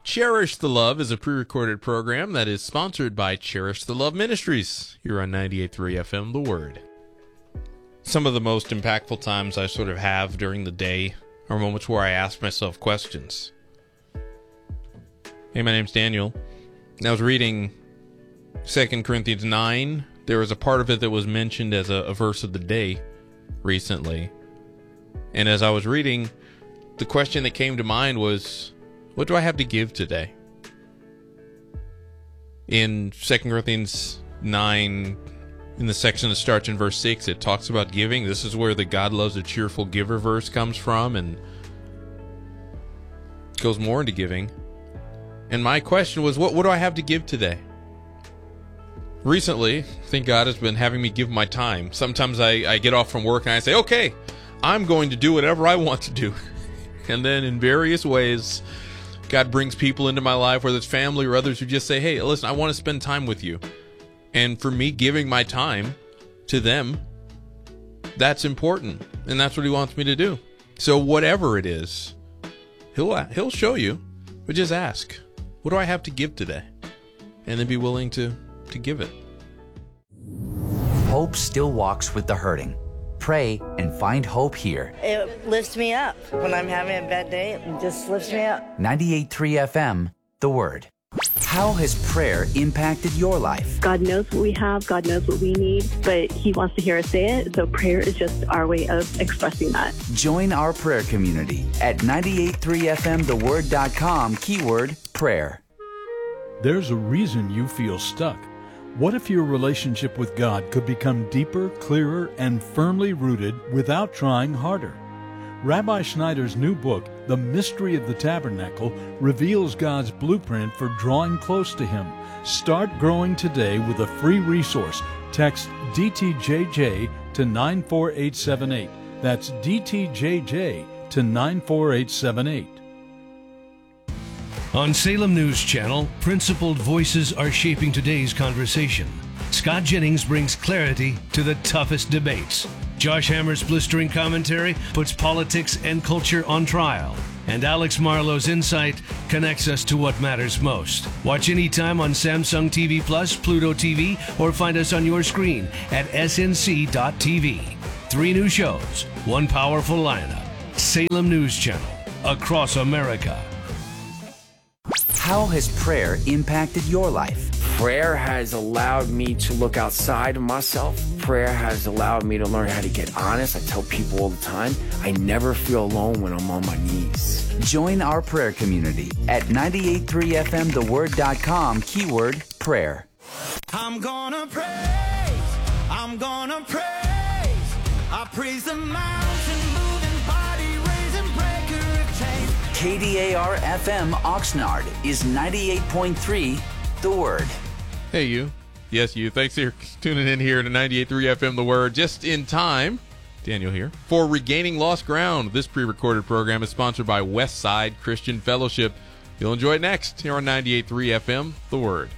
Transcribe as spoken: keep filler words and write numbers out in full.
Cherish the Love is a pre-recorded program that is sponsored by Cherish the Love Ministries here on ninety-eight point three F M, The Word. Some of the most impactful times I sort of have during the day are moments where I ask myself questions. Hey, my name's Daniel. I was reading Second Corinthians nine. There was a part of it that was mentioned as a, a verse of the day recently. And as I was reading, the question that came to mind was, what do I have to give today? In Second Corinthians nine, in the section that starts in verse six, it talks about giving. This is where the God loves a cheerful giver verse comes from, and it goes more into giving. And my question was, what, what do I have to give today? Recently, I think God has been having me give my time. Sometimes I, I get off from work and I say, okay, I'm going to do whatever I want to do. And then in various ways, God brings people into my life, whether it's family or others, who just say, hey, listen, I want to spend time with you. And for me, giving my time to them, that's important. And that's what he wants me to do. So whatever it is, he'll, he'll show you, but just ask, what do I have to give today? And then be willing to, to give it. Hope still walks with the hurting. Pray and find hope here. It lifts me up. When I'm having a bad day, it just lifts me up. ninety-eight point three F M, The Word. How has prayer impacted your life? God knows what we have. God knows what we need, but he wants to hear us say it. So prayer is just our way of expressing that. Join our prayer community at ninety-eight point three F M the word dot com, keyword prayer. There's a reason you feel stuck. What if your relationship with God could become deeper, clearer, and firmly rooted without trying harder? Rabbi Schneider's new book, The Mystery of the Tabernacle, reveals God's blueprint for drawing close to Him. Start growing today with a free resource. Text D T J J to nine four eight seven eight. That's D T J J to nine four eight seven eight. On Salem News Channel, principled voices are shaping today's conversation. Scott Jennings brings clarity to the toughest debates. Josh Hammer's blistering commentary puts politics and culture on trial. And Alex Marlowe's insight connects us to what matters most. Watch anytime on Samsung T V Plus, Pluto T V, or find us on your screen at S N C dot T V. Three new shows, one powerful lineup. Salem News Channel, across America. How has prayer impacted your life? Prayer has allowed me to look outside of myself. Prayer has allowed me to learn how to get honest. I tell people all the time, I never feel alone when I'm on my knees. Join our prayer community at ninety-eight point three F M the word dot com, keyword prayer. I'm gonna praise, I'm gonna praise, I praise the mountain moving body raising breaker of chains. K D A R F M Oxnard is ninety-eight point three The Word. Hey, you. Yes, you. Thanks for tuning in here to ninety-eight point three F M The Word. Just in time, Daniel here, for Regaining Lost Ground. This pre-recorded program is sponsored by Westside Christian Fellowship. You'll enjoy it next here on ninety-eight point three F M The Word.